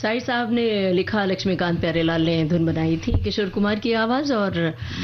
साहिर साहब ने लिखा, लक्ष्मीकांत प्यारेलाल ने धुन बनाई थी, किशोर कुमार की आवाज और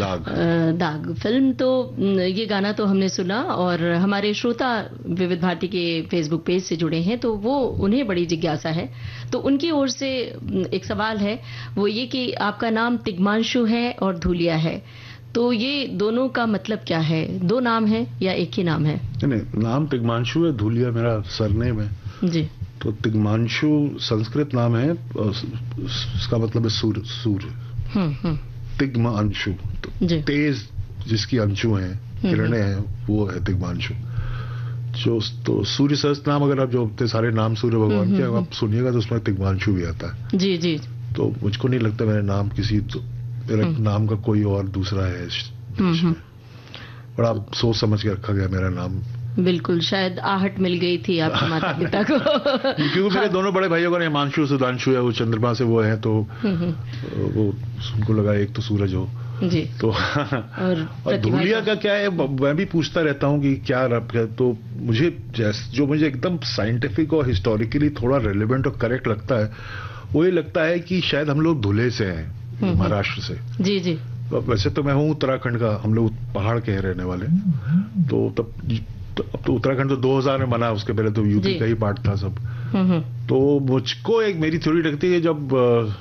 दाग फिल्म। तो ये गाना तो हमने सुना और हमारे श्रोता विविध भारती के फेसबुक पेज से जुड़े हैं, तो वो उन्हें बड़ी जिज्ञासा है, तो उनकी ओर से एक सवाल है, वो ये कि आपका नाम तिग्मांशु है और धूलिया है, तो ये दोनों का मतलब क्या है? दो नाम है या एक ही नाम है? नहीं, नाम तिग्मांशु है, धूलिया मेरा सरनेम है जी। तो तिग्मांशु संस्कृत नाम है, इसका मतलब है सूर्य। तिग्मांशु, तेज जिसकी अंशु हैं, किरणें हैं, वो है तिग्मांशु। जो तो सूर्य सहस्त्र नाम, अगर आप जो सारे नाम सूर्य भगवान के आप सुनिएगा तो उसमें तिग्मांशु भी आता है। जी जी। तो मुझको नहीं लगता मेरा नाम किसी मेरा नाम का कोई और दूसरा है। बड़ा सोच समझ के रखा गया मेरा नाम। बिल्कुल, शायद आहट मिल गई थी आपके माता पिता को। क्योंकि मेरे दोनों बड़े भाइयों का हिमांशु सुधांशु है, वो चंद्रमा से वो है, तो वो उनको लगा एक तो सूरज हो जी। तो और धूलिया का क्या है, मैं भी पूछता रहता हूँ कि क्या तो मुझे जो मुझे एकदम साइंटिफिक और हिस्टोरिकली थोड़ा रेलेवेंट और करेक्ट लगता है, वो ये लगता है कि शायद हम लोग धुले से हैं, महाराष्ट्र से। जी जी। वैसे तो मैं हूँ उत्तराखंड का, हम लोग पहाड़ के रहने वाले, तो तब अब तो उत्तराखंड तो 2000 में बना, उसके पहले तो यूपी का ही पार्ट था सब। तो मुझको एक मेरी थ्योरी लगती है, जब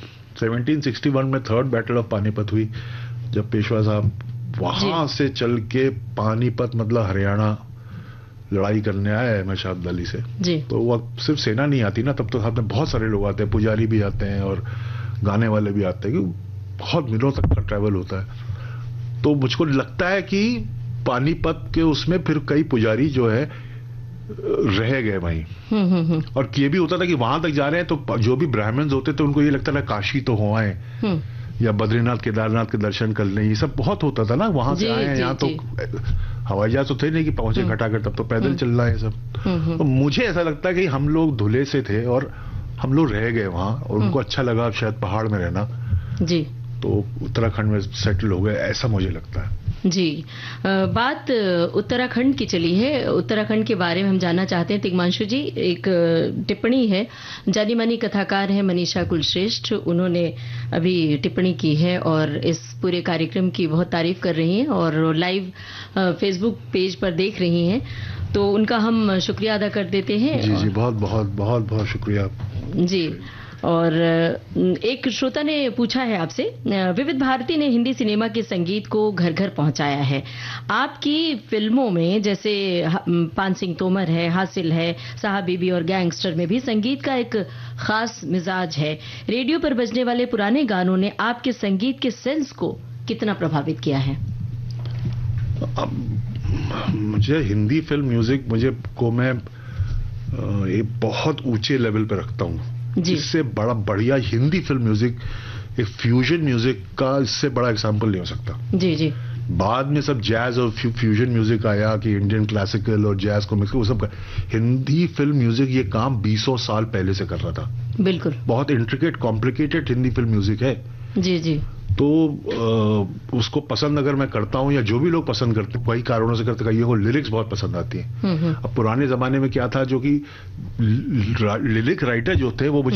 1761 में थर्ड बैटल ऑफ पानीपत हुई, जब पेशवा साहब वहां से चल के पानीपत मतलब हरियाणा लड़ाई करने आए अहमद शाह अब्दाली से, तो वो सिर्फ सेना नहीं आती ना, तब तो साथ में बहुत सारे लोग आते हैं, पुजारी भी आते हैं और गाने वाले भी आते हैं, बहुत मिलों तक का ट्रैवल होता है। तो मुझको लगता है कि पानीपत के उसमें फिर कई पुजारी जो है रह गए वहीं। और ये भी होता था कि वहां तक जा रहे हैं तो जो भी ब्राह्मण्स होते थे उनको ये लगता था काशी तो हो आए या बद्रीनाथ केदारनाथ के दर्शन कर लें, ये सब बहुत होता था ना। वहां से आए हैं, यहाँ तो हवाई जहाज तो थे नहीं कि पहुंचे घटाकर, तब तो पैदल चल रहा है सब। तो मुझे ऐसा लगता है कि हम लोग धुले से थे और हम लोग रह गए वहां, और उनको अच्छा लगा शायद पहाड़ में रहना जी, तो उत्तराखंड में सेटल हो गए, ऐसा मुझे लगता है जी। बात उत्तराखंड की चली है, उत्तराखंड के बारे में हम जानना चाहते हैं तिग्मांशु जी। एक टिप्पणी है, जानी मानी कथाकार है मनीषा कुलश्रेष्ठ, उन्होंने अभी टिप्पणी की है और इस पूरे कार्यक्रम की बहुत तारीफ कर रही हैं और लाइव फेसबुक पेज पर देख रही हैं, तो उनका हम शुक्रिया अदा कर देते हैं। जी जी, बहुत बहुत बहुत बहुत शुक्रिया जी। और एक श्रोता ने पूछा है आपसे, विविध भारती ने हिंदी सिनेमा के संगीत को घर घर पहुंचाया है, आपकी फिल्मों में जैसे पान सिंह तोमर है, हासिल है, साहब बीबी और गैंगस्टर में भी संगीत का एक खास मिजाज है, रेडियो पर बजने वाले पुराने गानों ने आपके संगीत के सेंस को कितना प्रभावित किया है? मुझे हिंदी फिल्म म्यूजिक मैं एक बहुत ऊंचे लेवल पर रखता हूँ। इससे बड़ा बढ़िया हिंदी फिल्म म्यूजिक, एक फ्यूजन म्यूजिक का इससे बड़ा एग्जांपल नहीं हो सकता। जी जी। बाद में सब जैज और फ्यूजन म्यूजिक आया कि इंडियन क्लासिकल और जैज को मिक्स, वो सब। हिंदी फिल्म म्यूजिक ये काम 20 साल पहले से कर रहा था। बिल्कुल। बहुत intricate complicated Hindi film music है। जी जी। तो उसको पसंद अगर मैं करता हूँ या जो भी लोग पसंद करते हैं, वही कारणों से करते, कईयों को लिरिक्स बहुत पसंद आती है। अब पुराने जमाने में क्या था, जो कि लिरिक राइटर जो थे वो